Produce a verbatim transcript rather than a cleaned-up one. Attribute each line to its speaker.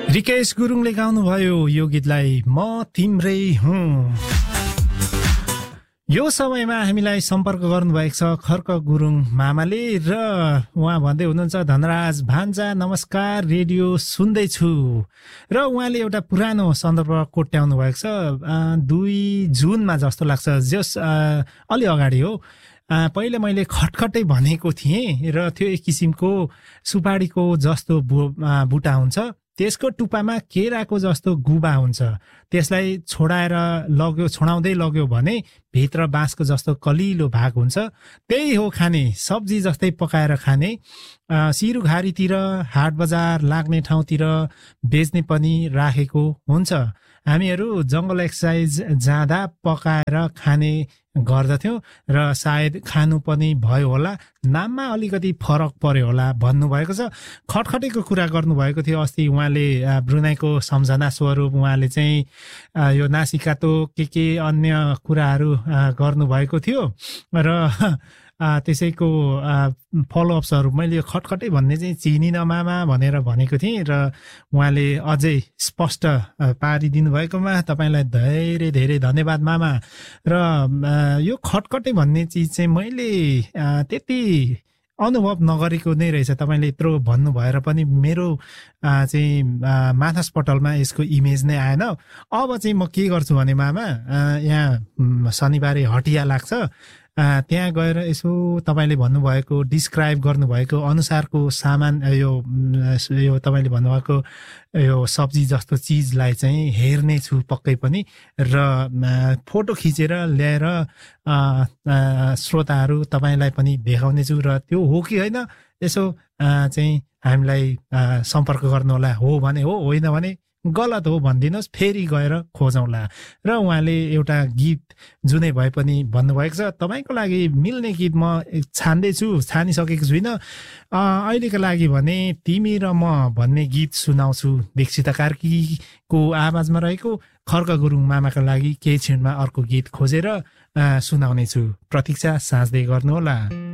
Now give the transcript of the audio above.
Speaker 1: रिकेश गुरुङले गाउनुभयो यो गीतलाई म तिम्रै हुँ। यो समयमा हामीलाई सम्पर्क गर्नुभएको छ खर्क गुरुङ मामाले र उहाँ भन्दै हुनुहुन्छ धनराज भान्जा नमस्कार रेडियो सुन्दैछु र उहाँले एउटा पुरानो सन्दर्भ कोट्याउनु भएको छ दुई जुनमा जस्तो लाग्छ जस अलि अगाडि हो। पहिले मैले खटखटै भनेको थिएँ र त्यो एक किसिमको सुपारीको जस्तो बुटा हुन्छ, त्यसको टुप्पामा केराको जस्तो गुबा हुन्छ, त्यसलाई छोडाएर लग्यो छोडाउँदै लग्यो भने भित्र बाँसको जस्तो कलिलो भाग हुन्छ, त्यही हो खाने सब्जी जस्तै पकाएर खाने। सिरुघारीतिर हाट बजार लाग्ने ठाउँतिर बेच्ने पनि राखेको हुन्छ। हामीहरू जङ्गल एक्सर्साइज जाँदा पकाएर खाने गर्दथ्यौँ र सायद खानु पनि भयो होला, नाममा अलिकति फरक पर्यो होला भन्नुभएको छ। खटखटेको कुरा गर्नुभएको थियो अस्ति उहाँले, ब्रुनाईको सम्झना स्वरूप उहाँले चाहिँ यो नासिकातो के के अन्य कुराहरू गर्नुभएको थियो र त्यसैको फलोअप्सहरू मैले यो खटखटै भन्ने चाहिँ चिनिन मामा भनेर भनेको थिएँ र उहाँले अझै स्पष्ट पारिदिनु भएकोमा तपाईँलाई धेरै धेरै धन्यवाद मामा। र यो खटखटै भन्ने चिज चाहिँ मैले त्यति अनुभव नगरेको नै रहेछ, तपाईँले यत्रो भन्नु भएर पनि मेरो चाहिँ मानसपटलमा यसको इमेज नै आएन। अब चाहिँ म के गर्छु भने मामा, यहाँ शनिबारे हटिया लाग्छ, त्यहाँ गएर यसो तपाईँले भन्नुभएको डिस्क्राइब गर्नुभएको अनुसारको सामान यो यो तपाईँले भन्नुभएको यो सब्जी जस्तो चिजलाई चाहिँ हेर्ने छु पक्कै पनि र फोटो खिचेर ल्याएर श्रोताहरू तपाईँलाई पनि देखाउने छु र त्यो हो कि होइन यसो चाहिँ हामीलाई सम्पर्क गर्नुहोला, हो भने हो, होइन भने गलत हो भनिदिनुहोस्, फेरि गएर खोजौँला। र उहाँले एउटा गीत जुनै भए पनि भन्नुभएको छ, तपाईँको लागि मिल्ने गीत म छान्दैछु, छानिसकेको छुइनँ अहिलेको लागि भने तिमी र म भन्ने गीत सुनाउँछु। दीक्षिता कार्कीको आवाजमा रहेको खर्क गुरुङ मामाका लागि केही क्षणमा अर्को गीत खोजेर सुनाउने छु। प्रतीक्षा साँच्दै गर्नुहोला।